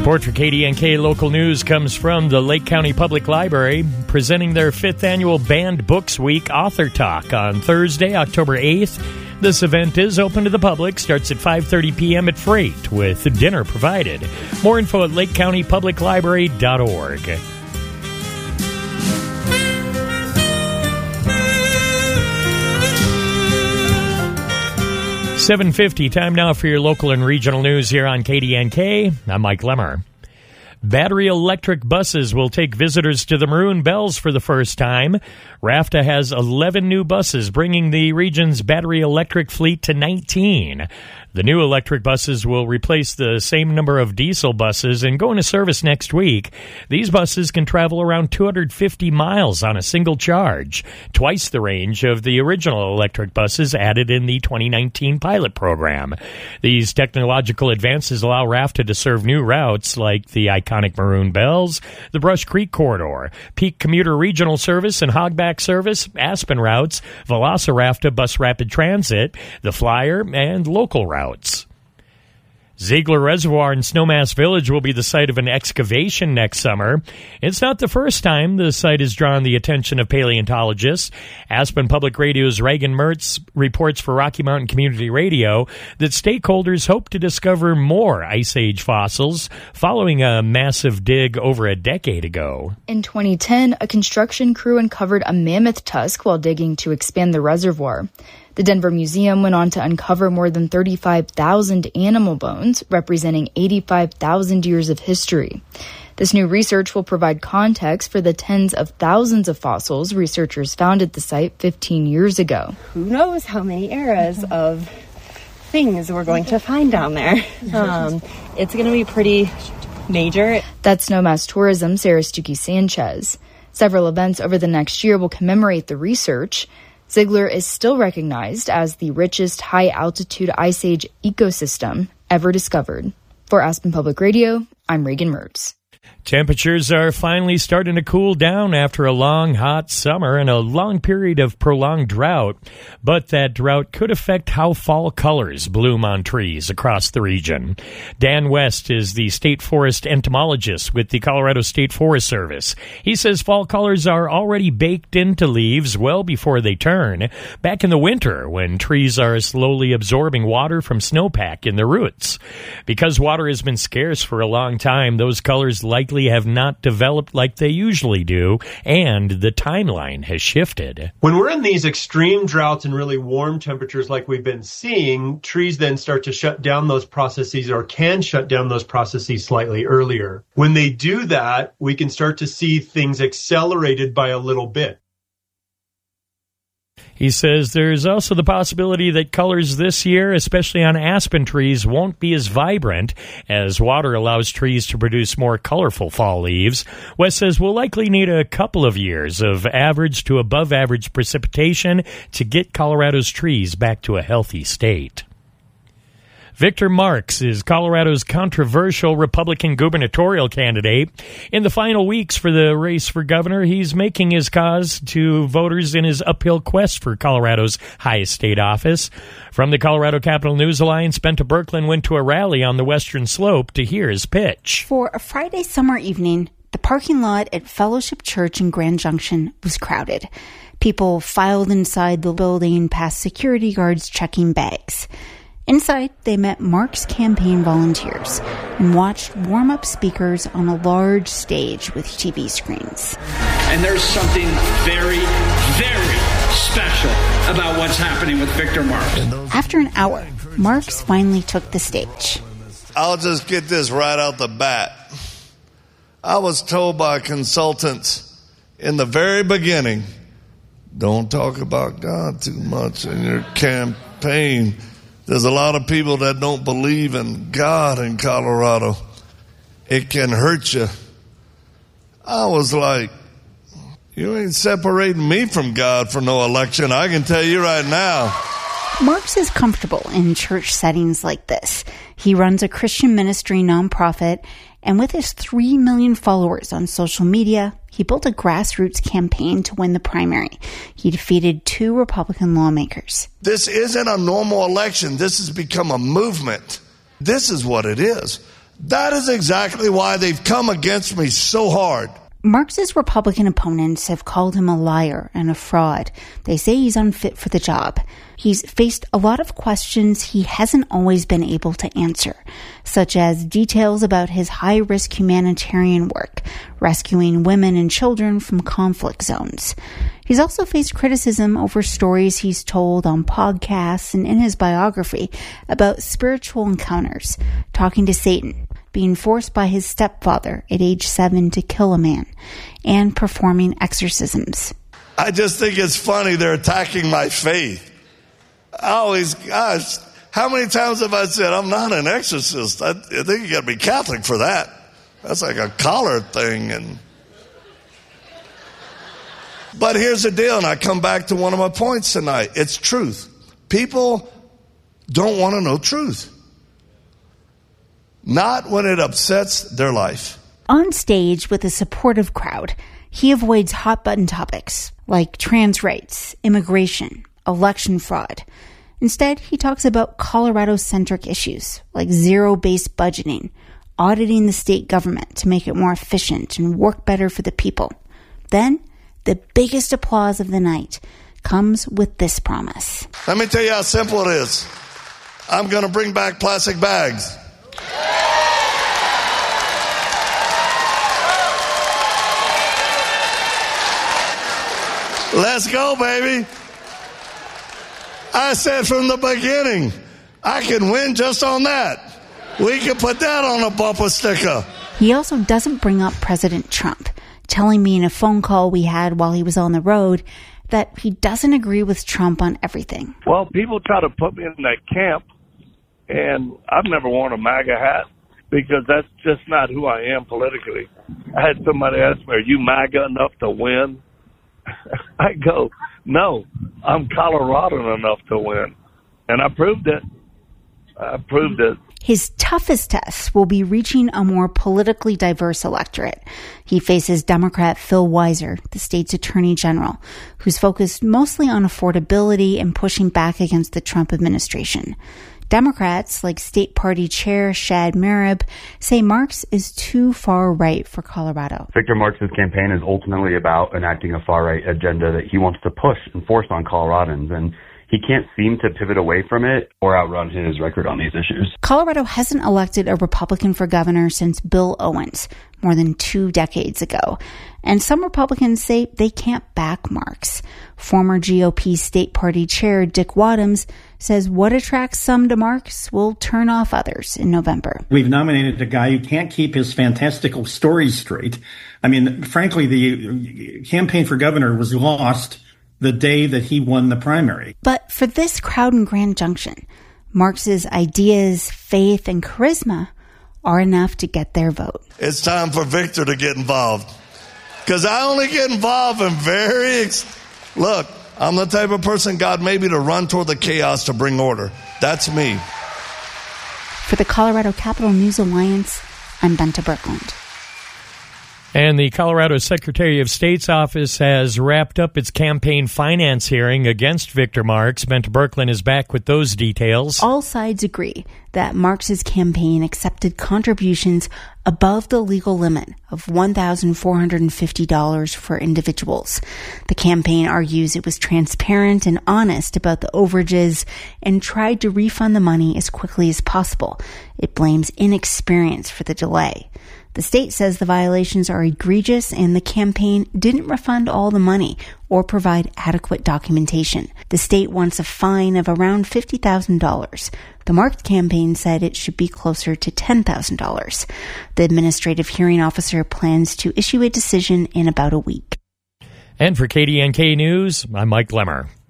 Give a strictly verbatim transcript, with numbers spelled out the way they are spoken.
Support for K D N K local news comes from the Lake County Public Library, presenting their fifth annual Banned Books Week Author Talk on Thursday, October eighth. This event is open to the public, starts at five thirty p.m. at Freight, with dinner provided. More info at lake county public library dot org. seven fifty, time now for your local and regional news here on K D N K. I'm Mike Lemmer. Battery electric buses will take visitors to the Maroon Bells for the first time. RAFTA has eleven new buses, bringing the region's battery electric fleet to nineteen. The new electric buses will replace the same number of diesel buses and go into service next week. These buses can travel around two hundred fifty miles on a single charge, twice the range of the original electric buses added in the twenty nineteen pilot program. These technological advances allow RAFTA to serve new routes like the iconic Maroon Bells, the Brush Creek Corridor, Peak Commuter Regional Service and Hogback Service, Aspen routes, Velociraptor Bus Rapid Transit, the Flyer, and local routes. Ziegler Reservoir in Snowmass Village will be the site of an excavation next summer. It's not the first time the site has drawn the attention of paleontologists. Aspen Public Radio's Reagan Mertz reports for Rocky Mountain Community Radio that stakeholders hope to discover more Ice Age fossils following a massive dig over a decade ago. In twenty ten, a construction crew uncovered a mammoth tusk while digging to expand the reservoir. The Denver Museum went on to uncover more than thirty-five thousand animal bones, representing eighty-five thousand years of history. This new research will provide context for the tens of thousands of fossils researchers found at the site fifteen years ago. Who knows how many eras of things we're going to find down there. Um, it's going to be pretty major. That's Snowmass Tourism's Sarah Stuckey Sanchez. Several events over the next year will commemorate the research. Ziegler is still recognized as the richest high-altitude Ice Age ecosystem ever discovered. For Aspen Public Radio, I'm Reagan Mertz. Temperatures are finally starting to cool down after a long, hot summer and a long period of prolonged drought. But that drought could affect how fall colors bloom on trees across the region. Dan West is the state forest entomologist with the Colorado State Forest Service. He says fall colors are already baked into leaves well before they turn, back in the winter when trees are slowly absorbing water from snowpack in their roots. Because water has been scarce for a long time, those colors likely have not developed like they usually do, and the timeline has shifted. When we're in these extreme droughts and really warm temperatures like we've been seeing, trees then start to shut down those processes or can shut down those processes slightly earlier. When they do that, we can start to see things accelerated by a little bit. He says there's also the possibility that colors this year, especially on aspen trees, won't be as vibrant as water allows trees to produce more colorful fall leaves. West says we'll likely need a couple of years of average to above average precipitation to get Colorado's trees back to a healthy state. Victor Marx is Colorado's controversial Republican gubernatorial candidate. In the final weeks for the race for governor, he's making his cause to voters in his uphill quest for Colorado's highest state office. From the Colorado Capital News Alliance, Benta Berkland went to a rally on the Western Slope to hear his pitch. For a Friday summer evening, the parking lot at Fellowship Church in Grand Junction was crowded. People filed inside the building past security guards checking bags. Inside, they met Mark's campaign volunteers and watched warm-up speakers on a large stage with T V screens. And there's something very, very special about what's happening with Victor Marx. After an hour, Marx finally took the stage. I'll just get this right out the bat. I was told by consultants in the very beginning, don't talk about God too much in your campaign. There's a lot of people that don't believe in God in Colorado. It can hurt you. I was like, you ain't separating me from God for no election. I can tell you right now. Marx is comfortable in church settings like this. He runs a Christian ministry nonprofit, and with his three million followers on social media, he built a grassroots campaign to win the primary. He defeated two Republican lawmakers. This isn't a normal election. This has become a movement. This is what it is. That is exactly why they've come against me so hard. Marx's Republican opponents have called him a liar and a fraud. They say he's unfit for the job. He's faced a lot of questions he hasn't always been able to answer, such as details about his high-risk humanitarian work, rescuing women and children from conflict zones. He's also faced criticism over stories he's told on podcasts and in his biography about spiritual encounters, talking to Satan, being forced by his stepfather at age seven to kill a man, and performing exorcisms. I just think it's funny they're attacking my faith. I always, gosh, how many times have I said, I'm not an exorcist? I, I think you got to be Catholic for that. That's like a collar thing. And But here's the deal, and I come back to one of my points tonight. It's truth. People don't want to know truth. Not when it upsets their life. On stage with a supportive crowd, he avoids hot-button topics like trans rights, immigration, election fraud. Instead, he talks about Colorado-centric issues like zero-based budgeting, auditing the state government to make it more efficient and work better for the people. Then, the biggest applause of the night comes with this promise. Let me tell you how simple it is. I'm going to bring back plastic bags. Let's go, baby. I said from the beginning, I can win just on that. We can put that on a bumper sticker. He also doesn't bring up President Trump, telling me in a phone call we had while he was on the road that he doesn't agree with Trump on everything. Well, people try to put me in that camp, and I've never worn a MAGA hat because that's just not who I am politically. I had somebody ask me, are you MAGA enough to win? I go, no, I'm Coloradan enough to win. And I proved it. I proved it. His toughest test will be reaching a more politically diverse electorate. He faces Democrat Phil Weiser, the state's attorney general, who's focused mostly on affordability and pushing back against the Trump administration. Democrats, like State Party Chair Shad Merib, say Marx is too far right for Colorado. Victor Marx's campaign is ultimately about enacting a far-right agenda that he wants to push and force on Coloradans, and he can't seem to pivot away from it or outrun his record on these issues. Colorado hasn't elected a Republican for governor since Bill Owens, more than two decades ago. And some Republicans say they can't back Marx. Former G O P State Party Chair Dick Wadhams says what attracts some to Marx will turn off others in November. We've nominated a guy who can't keep his fantastical stories straight. I mean, frankly, the campaign for governor was lost the day that he won the primary. But for this crowd in Grand Junction, Marx's ideas, faith, and charisma are enough to get their vote. It's time for Victor to get involved. Because I only get involved in very... Ex- Look, I'm the type of person God made me to run toward the chaos to bring order. That's me. For the Colorado Capital News Alliance, I'm Benta Birkeland. And the Colorado Secretary of State's office has wrapped up its campaign finance hearing against Victor Marx. Benta Birkeland is back with those details. All sides agree that Marx's campaign accepted contributions above the legal limit of one thousand four hundred fifty dollars for individuals. The campaign argues it was transparent and honest about the overages and tried to refund the money as quickly as possible. It blames inexperience for the delay. The state says the violations are egregious and the campaign didn't refund all the money or provide adequate documentation. The state wants a fine of around fifty thousand dollars. The Marx campaign said it should be closer to ten thousand dollars. The administrative hearing officer plans to issue a decision in about a week. And for K D N K News, I'm Mike Lemmer.